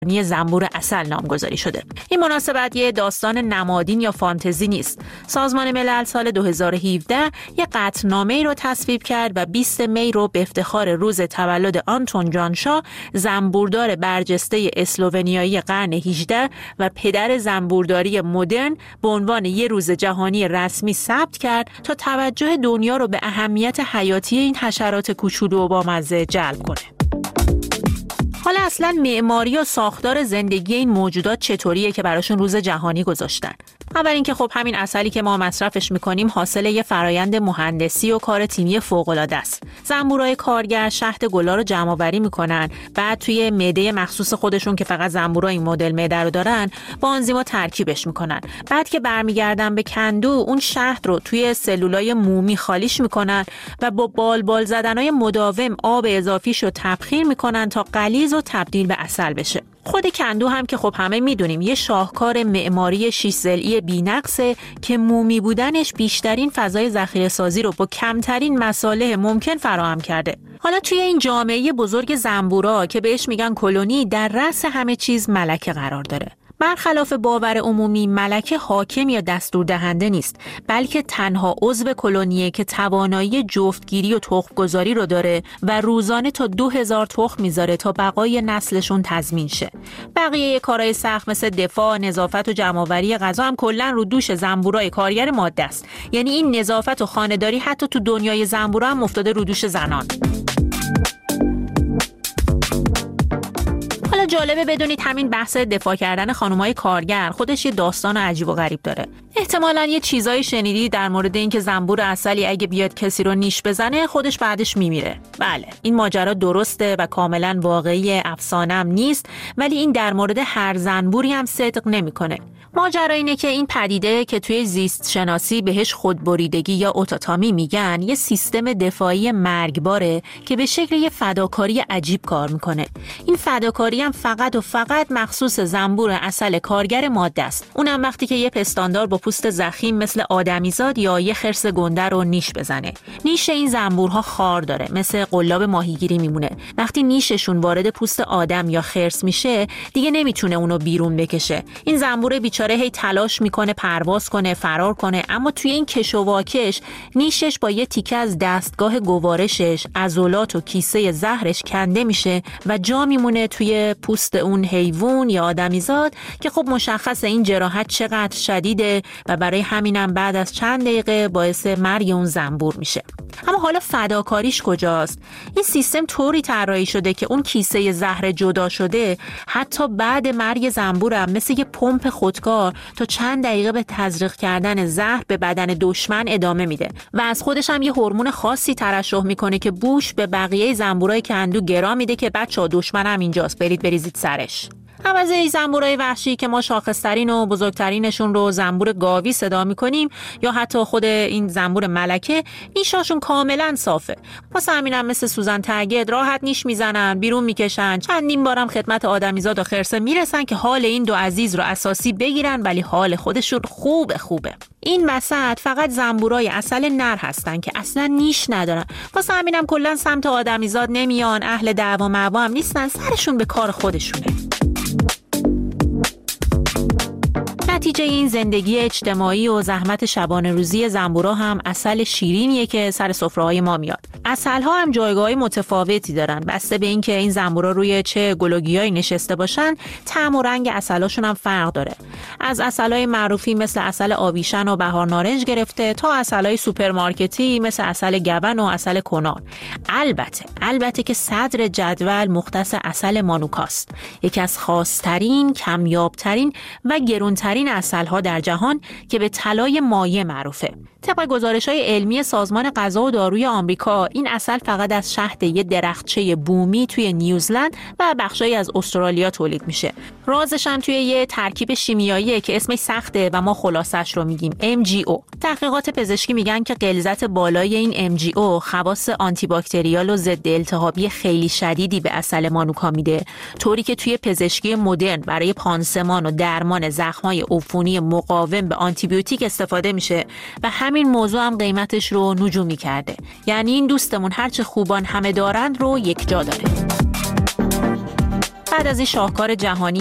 زنبور عسل نامگذاری شده. این مناسبت یه داستان نمادین یا فانتزی نیست. سازمان ملل سال 2017 یه قطعنامه‌ای رو تصویب کرد و 20 می رو به افتخار روز تولد آنتون جان شا، زنبوردار برجسته اسلوونیایی قرن 18 و پدر زنبورداری مدرن، به عنوان یه روز جهانی رسمی ثبت کرد تا توجه دنیا رو به اهمیت حیاتی این حشرات کوچولو و بامزه جلب کنه. حالا اصلا معماری و ساختار زندگی این موجودات چطوریه که براشون روز جهانی گذاشتن؟ اول اینکه خب همین عسلی که ما مصرفش میکنیم حاصل یه فرایند مهندسی و کار تیمی فوق‌العاده است. زنبورای کارگر شهد گلا رو جمع آوری میکنن، بعد توی معده مخصوص خودشون که فقط زنبورای این مدل معده رو دارن، با آنزیما ترکیبش میکنن. بعد که برمیگردن به کندو، اون شهد رو توی سلولای مومی خالیش میکنن و با بال زدنای مداوم آب اضافیشو تبخیر میکنن تا غلیظ و تبدیل به عسل بشه. خود کندو هم که خب همه میدونیم یه شاهکار معماری 6 ضلعی بی‌نقصه که مومی بودنش بیشترین فضای ذخیره سازی رو با کمترین مصالح ممکن فراهم کرده. حالا توی این جامعه بزرگ زنبورا که بهش میگن کلونی، در رأس همه چیز ملکه قرار داره. برخلاف باور عمومی، ملکه حاکم یا دستور دهنده نیست، بلکه تنها عضو کلونیه که توانایی جفتگیری و تخم‌گذاری رو داره و روزانه تا 2000 تخم میذاره تا بقای نسلشون تضمین شه. بقیه کارهای سخت مثل دفاع، نظافت و جمع‌آوری غذا هم کلاً رو دوش زنبورای کارگر ماده است. یعنی این نظافت و خانه‌داری حتی تو دنیای زنبورا هم افتاده رو دوش زنان. حالا جالبه بدونید همین بحث دفاع کردن خانم‌های کارگر خودش یه داستان عجیب و غریب داره. احتمالاً یه چیزایی شنیدی در مورد اینکه زنبور عسلی اگه بیاد کسی رو نیش بزنه خودش بعدش میمیره. بله، این ماجرا درسته و کاملاً واقعی، افسانه‌ام نیست، ولی این در مورد هر زنبوری هم صدق نمی‌کنه. ماجرا اینه که این پدیده که توی زیست شناسی بهش خودبریدگی یا اوتاتامی میگن، یه سیستم دفاعی مرگباره که به شکل یه فداکاری عجیب کار میکنه. این فداکاری هم فقط و فقط مخصوص زنبور عسل کارگر ماده است. اونم وقتی که یه پستاندار با پوست ضخیم مثل آدمیزاد یا یه خرس گنده رو نیش بزنه. نیش این زنبورها خار داره، مثل قلاب ماهیگیری میمونه. وقتی نیششون وارد پوست آدم یا خرس میشه، دیگه نمیتونه اونو بیرون بکشه. این زنبور بیچاره هی تلاش میکنه پرواز کنه، فرار کنه، اما توی این کش و واکش نیشش با یه تیکه از دستگاه گوارشش، عضلات و کیسه زهرش کنده میشه و جا میمونه توی پوست اون حیوان یا آدمیزاد که خب مشخصه این جراحت چقدر شدیده و برای همینم بعد از چند دقیقه باعث مرگ اون زنبور میشه. اما حالا فداکاریش کجاست؟ این سیستم طوری طراحی شده که اون کیسه زهر جدا شده حتی بعد مرگ زنبورم مثل یه پمپ خودکار تا چند دقیقه به تزریق کردن زهر به بدن دشمن ادامه میده و از خودش هم یه هورمون خاصی ترشح میکنه که بوش به بقیه زنبورای کندو گرا میده که بچه‌ها دشمن هم اینجاست، برید بریزید سرش. عوض این زنبورای وحشی که ما شاخصترین و بزرگترینشون رو زنبور گاوی صدا میکنیم یا حتی خود این زنبور ملکه، نیشاشون کاملا صافه. واسه همینم مثل سوزن تگد راحت نیش میزنن، بیرون میکشن، چندین بارم خدمت آدمیزاد و خرسه میرسن که حال این دو عزیز رو اساسی بگیرن، ولی حال خودشون خوبه. این وسط فقط زنبورای عسل نر هستن که اصلا نیش ندارن. واسه همینم کلا سمت آدمیزاد نمیان، اهل دعوا معوا هم نیستن، سرشون به کار خودشونه. نتیجه این زندگی اجتماعی و زحمت شبانه روزی زنبورا هم عسل شیرینیه که سر سفره‌های ما میاد. عسل‌ها هم جایگاه‌های متفاوتی دارن، بسته به اینکه این زنبورا روی چه گلوگیایی نشسته باشن، طعم و رنگ عسلاشون هم فرق داره. از عسل‌های معروفی مثل عسل آویشن و بهار نارنج گرفته تا عسل‌های سوپرمارکتی مثل عسل گون و عسل کنار. البته که صدر جدول مختص عسل مانوکاست، یکی از خاص‌ترین، کمیاب‌ترین و گران‌ترین عسل‌ها در جهان که به طلای مایع معروفه. طبق گزارش‌های علمی سازمان غذا و داروی آمریکا، این عسل فقط از شهد یه درختچه بومی توی نیوزلند و بخشایی از استرالیا تولید میشه. رازش هم توی یه ترکیب شیمیاییه که اسمش سخته و ما خلاصش رو میگیم MGO. تحقیقات پزشکی میگن که غلظت بالای این MGO خواص آنتی باکتریال و ضد التهابی خیلی شدیدی به عسل مانوکا میده، طوری که توی پزشکی مدرن برای پانسمان و درمان زخم‌های عفونی مقاوم به آنتیبیوتیک استفاده میشه و همین موضوع هم قیمتش رو نجومی کرده. یعنی این دوستمون هرچه خوبان همه دارند رو یک جا داره. بعد از این شاهکار جهانی